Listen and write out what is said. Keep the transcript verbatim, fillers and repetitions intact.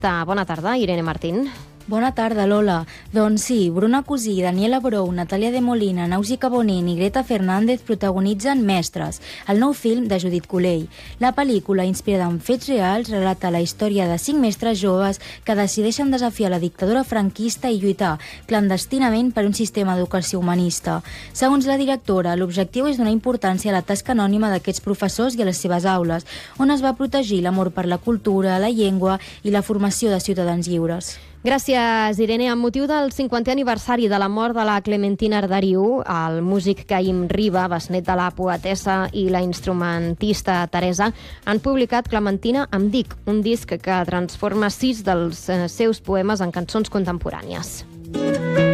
Bona tarda, Irene Martín. Bona tarda, Lola. Doncs sí, Bruna Cusí, Daniela Brou, Natàlia de Molina, Nausica Bonin i Greta Fernández protagonitzen Mestres, el nou film de Judit Colell. La pel·lícula, inspirada en fets reals, relata la història de cinc mestres joves que decideixen desafiar la dictadura franquista i lluitar clandestinament per un sistema d'educació humanista. Segons la directora, l'objectiu és donar importància a la tasca anònima d'aquests professors i a les seves aules, on es va protegir l'amor per la cultura, la llengua i la formació de ciutadans lliures. Gràcies, Irene. Amb motiu del cinquantè aniversari de la mort de la Clementina Arderiu, el músic Caïm Riba, besnet de la poetessa i la instrumentista Teresa, han publicat Clementina em dic, un disc que transforma sis dels seus poemes en cançons contemporànies.